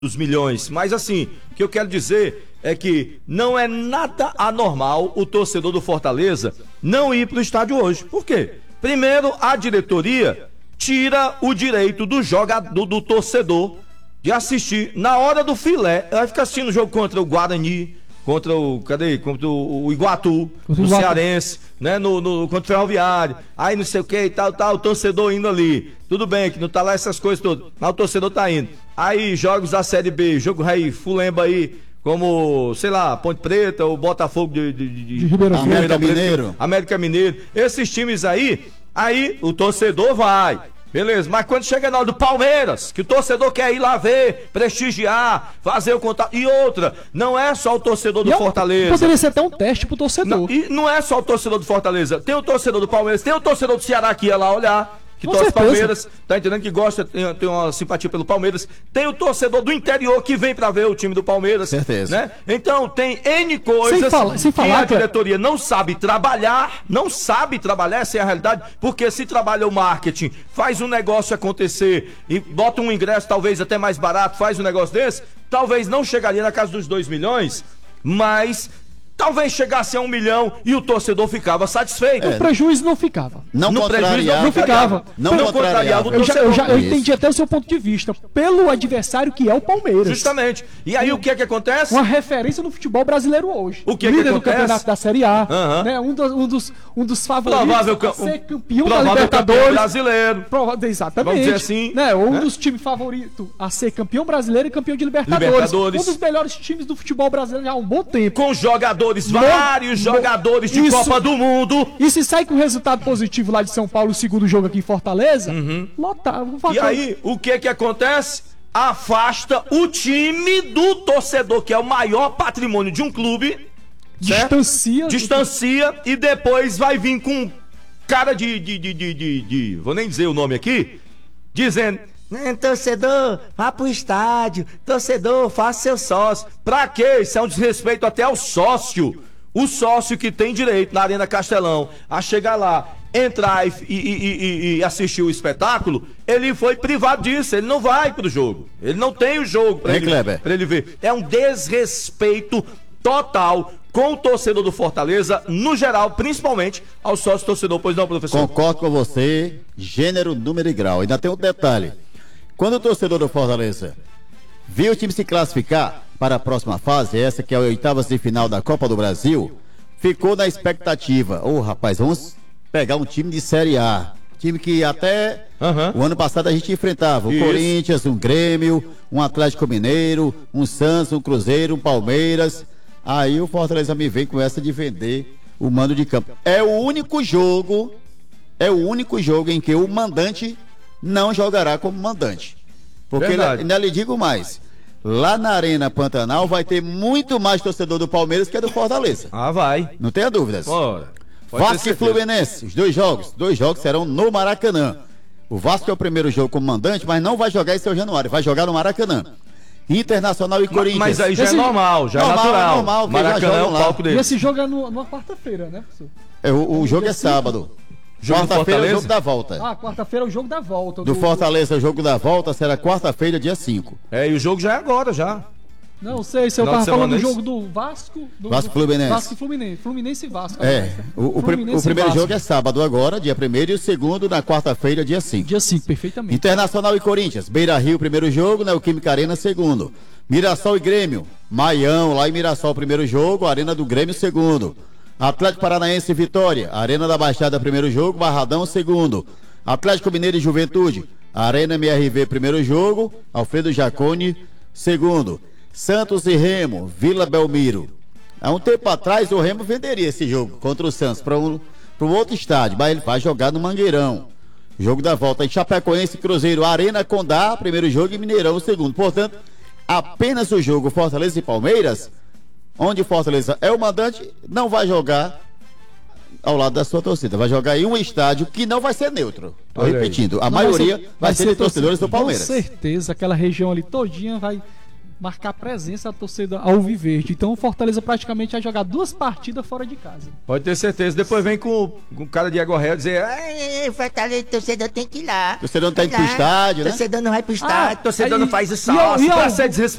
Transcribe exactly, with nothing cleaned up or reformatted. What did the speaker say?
dos milhões, mas assim, o que eu quero dizer é que não é nada anormal o torcedor do Fortaleza não ir para o estádio hoje. Por quê? Primeiro, a diretoria tira o direito do jogador, do torcedor, de assistir na hora do filé. Vai ficar assistindo o jogo contra o Guarani, contra o, cadê? Contra o, o Iguatu, o Cearense, né? No, no, contra o Ferroviário, aí não sei o que e tal, tal, o torcedor indo ali. Tudo bem que não tá lá essas coisas todas, mas o torcedor tá indo. Aí, jogos da Série B, jogo aí, Fulemba aí, como, sei lá, Ponte Preta, ou Botafogo de, de, de, de Ribeirão América Preto, Mineiro. América Mineiro. Esses times aí, aí o torcedor vai. Beleza, mas quando chega na hora do Palmeiras, que o torcedor quer ir lá ver, prestigiar, fazer o contato. E outra, não é só o torcedor do e Fortaleza. Poderia ser até um teste pro torcedor. Não, e não é só o torcedor do Fortaleza. Tem o torcedor do Palmeiras, tem o torcedor do Ceará que ia lá olhar, que Com torce certeza. Palmeiras, tá entendendo? Que gosta, tem, tem uma simpatia pelo Palmeiras. Tem o torcedor do interior que vem pra ver o time do Palmeiras. Certeza. Né? Então tem N coisas Sem fala- sem que falar a que- diretoria não sabe trabalhar, não sabe trabalhar, essa é a realidade, porque se trabalha o marketing, faz um negócio acontecer e bota um ingresso talvez até mais barato, faz um negócio desse, talvez não chegaria na casa dos dois milhões, mas talvez chegasse a um milhão e o torcedor ficava satisfeito. O prejuízo não ficava. Não No prejuízo contrariava. não ficava. Não Não contrariava. contrariava o Eu, já, eu, já, eu Isso. entendi até o seu ponto de vista. Pelo adversário que é o Palmeiras. Justamente. E aí o que é que acontece? Uma referência no futebol brasileiro hoje. O que é que Líder do acontece? campeonato da Série A. Aham. Né? Um, dos, um, dos, um dos favoritos Provável a cam- ser campeão da provável campeão Libertadores. brasileiro. Prova- Exatamente. Vamos dizer assim, Né? Um né? dos times favoritos a ser campeão brasileiro e campeão de Libertadores. Libertadores. Um dos melhores times do futebol brasileiro há um bom tempo. Com jogadores, Mo- vários mo- jogadores de Isso. Copa do Mundo. E se sai com resultado positivo lá de São Paulo, o segundo jogo aqui em Fortaleza, lotar. E aí, o que que acontece? Afasta o time do torcedor, que é o maior patrimônio de um clube. certo? Distancia. Distancia e depois vai vir com cara de, de, de, de, de, de- vou nem dizer o nome aqui, dizendo, "Né, torcedor, vá pro estádio, torcedor, faça seu sócio." Pra quê? Isso é um desrespeito até ao sócio. O sócio que tem direito na Arena Castelão a chegar lá, entrar e, e, e- e- e assistir o espetáculo, ele foi privado disso, ele não vai pro jogo. Ele não tem o jogo pra, Hein, ele, Kleber? pra ele ver. É um desrespeito total com o torcedor do Fortaleza, no geral, principalmente ao sócio torcedor. Pois não, professor? Concordo com você, gênero, número e grau. Ainda tem um detalhe. Quando o torcedor do Fortaleza viu o time se classificar para a próxima fase, essa que é a oitava de final da Copa do Brasil, ficou na expectativa. Ô, rapaz, vamos pegar um time de Série A. Time que até Aham. o ano passado a gente enfrentava. O Isso. Corinthians, um Grêmio, um Atlético Mineiro, um Santos, um Cruzeiro, um Palmeiras. Aí o Fortaleza me vem com essa de vender o mando de campo. É o único jogo, é o único jogo em que o mandante não jogará como mandante. Porque Verdade. ainda lhe digo mais, lá na Arena Pantanal vai ter muito mais torcedor do Palmeiras que é do Fortaleza. Ah, vai. Não tenha dúvidas. Ora. pode ter Vasco e certeza. Fluminense, os dois jogos, dois jogos serão no Maracanã. O Vasco é o primeiro jogo como mandante, mas não vai jogar em seu Januário, vai jogar no Maracanã. Internacional e Corinthians. Mas aí já Esse- é normal, já Normal, é natural. é normal, porque já Maracanã é jogam o lá. palco E dele. esse jogo é no- numa quarta-feira, né, professor? É, o, o jogo é sábado. Jogo do Quarta-feira é o Fortaleza? jogo da volta. Ah, quarta-feira é o jogo da volta. Do Fortaleza, o jogo da volta será quarta-feira, dia cinco. É, e o jogo já é agora, já. Não sei se eu Final tava de semana, falando do é isso? jogo do Vasco. Do, Vasco e Fluminense. Vasco e Fluminense. Fluminense e Vasco. É, né? o, o pri- Fluminense o e primeiro Vasco. jogo é sábado agora, dia primeiro, e o segundo na quarta-feira, dia cinco. Dia cinco, perfeitamente. Internacional e Corinthians, Beira Rio, primeiro jogo, Neoquímica Arena, segundo. Mirassol e Grêmio, Maião, lá em Mirassol, primeiro jogo, Arena do Grêmio, segundo. Atlético Paranaense e Vitória, Arena da Baixada, primeiro jogo, Barradão, segundo. Atlético Mineiro e Juventude, Arena M R V, primeiro jogo, Alfredo Jaconi, segundo. Santos e Remo, Vila Belmiro. Há um tempo atrás o Remo venderia esse jogo contra o Santos para um, para um outro estádio, mas ele vai jogar no Mangueirão. Jogo da volta em Chapecoense e Cruzeiro, Arena Condá, primeiro jogo, e Mineirão, segundo. Portanto, apenas o jogo Fortaleza e Palmeiras, onde o Fortaleza é o mandante, não vai jogar ao lado da sua torcida. Vai jogar em um estádio que não vai ser neutro. Estou Olha aí. repetindo, a Não, maioria vai, ser de torcedor- torcedores do Palmeiras. Com certeza, aquela região ali todinha vai marcar presença da torcida alviverde. Então o Fortaleza praticamente vai jogar duas partidas fora de casa. Pode ter certeza. Depois vem com, com o cara de Agorré dizer: Ai, Fortaleza, torcedor tem que ir lá. Torcedor não tá indo pro estádio, né? Torcedor não vai pro estádio, Ah, torcedor aí- não faz o e eu- sócio. e eu- pra ser desrespeitado.